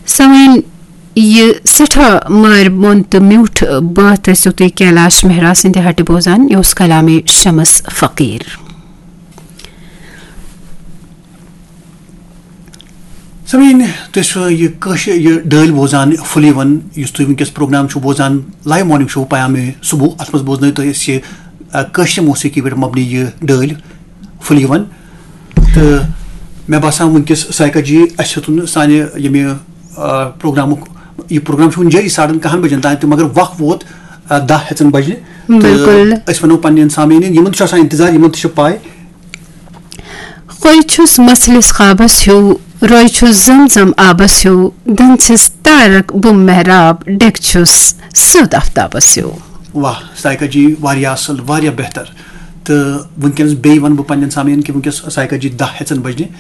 सामीन ये सठा मार मोन तो म्यूठ बात सुते कैलाश मेहरा सिंधे हट बोजान योस कलामे शमस फकीर समीन ये डल बोजान fully one वनकस programme बोजान live morning show पाया में सुबह अत बोजन तो यह मौसीकी पे मबनी यह डल फुली वन तो मे बासान वनकस साइका जी अन सान ये प्रोग्राम यह प्रोग्राम जारी 11:30 बजन तान तो मगर वक्त वोत 10 बजने तो वो पन्न सामीन इंतजार पाए खोयछुस मसलिस खाबस हो रोयछुस जमजम आबस हो दंछिस तारक बुम मेहराब डेकछुस सद आफ्ताबस हो। वाह साइका जी वारिया असल वारिया बेहतर तो वनकस बे वन बह पन्न सामीन कि वनकस साइका जी 10 बजने